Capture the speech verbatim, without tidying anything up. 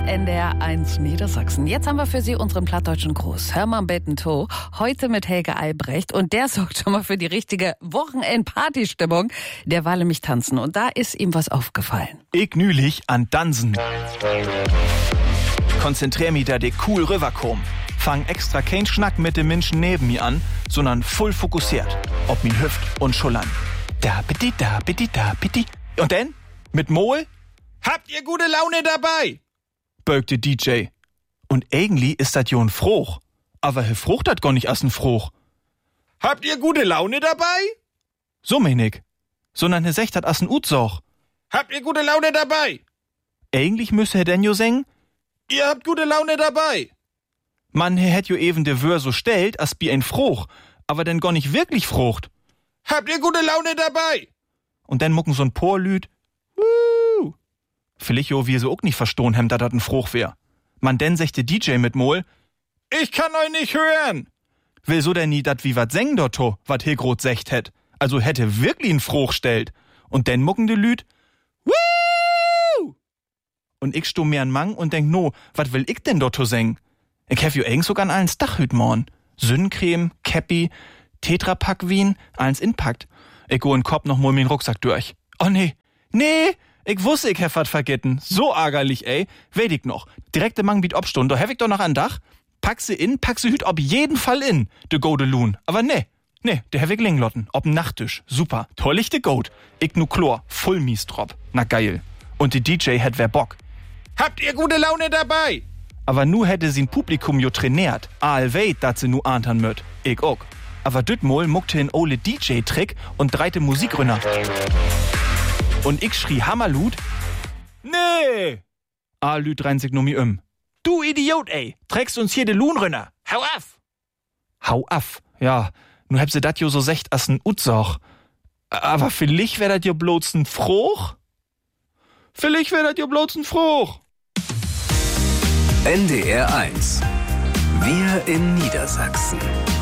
N D R eins Niedersachsen. Jetzt haben wir für Sie unseren plattdeutschen Gruß. Hermann Bettentow, heute mit Helge Albrecht. Und der sorgt schon mal für die richtige Wochenend-Partystimmung. Der war nämlich tanzen. Und da ist ihm was aufgefallen. Ich nülich an Dansen. Konzentrier mich da de cool rüberkom. Fang extra kein Schnack mit dem Menschen neben mir an, sondern voll fokussiert. Ob mi Hüft und Schullern. Da bitte, da bitte, da bitte. Und denn? Mit Mol? Habt ihr gute Laune dabei? Bögte D J. Und eigentlich ist dat jo ein Froch. Aber he frucht dat gar nicht as ein Froch. Habt ihr gute Laune dabei? So mein ich. Sondern he secht dat as ein Utsoch. Habt ihr gute Laune dabei? Eigentlich müsse he denn jo singen? Ihr habt gute Laune dabei. Mann, he hätt jo eben de Wör so stellt, as bi ein Froch. Aber denn gar nicht wirklich Frucht. Habt ihr gute Laune dabei? Und dann mucken so'n Porlüd. Wuh. Vielleicht jo wir so auch nicht verstohn hem, dat dat ein Froch wär. Man denn sechte D J mit Mol. Ich kann euch nicht hören. Will so denn nie dat wie wat seng dotto, wat Hilgrot secht hätt. Also hätte wirklich ein Froch stellt. Und denn mucken de Lüd. Wuh. Und ich sto mir an Mang und denk no, wat will ich denn dotto seng? Ich hef jo eng sogar an allen Dach hüt morn. Sünncreme, Käppi, Tetrapack Wien, alles inpackt. Ich go in Kopf noch mal min Rucksack durch. Oh nee, nee, ich wusste, ich hef wat vergessen. So ärgerlich, ey. Weet ich noch. Direkte Mang biet Obstund, da hef ich doch noch an Dach. Pack sie in, pack sie hüt ob jeden Fall in, de gode Loon. Aber nee, nee, der hef ich Linglotten, ob'n Nachttisch. Super, tollig de Goat. Ich nu Chlor, voll mies drop. Na geil. Und die D J hätt wer Bock. Habt ihr gute Laune dabei? Aber nu hätte sie'n Publikum jo trainiert. Aal weit, dat sie nu ahntern möt. Ich ook. Aber dütmol muckte in ole D J-Trick und dreite Musik rünner. Und ich schrie Hammerlut. Nee! Aal lüd rein sich nur mi um. Du Idiot, ey! Trägst uns hier de Luhn rünner. Hau af! Hau af? Ja, nu heb se dat jo so secht as n Utsoch. Aber vielleicht wär dat jo bloß n Froch? Vielleicht wär dat jo bloß n Froch. N D R eins. Wir in Niedersachsen.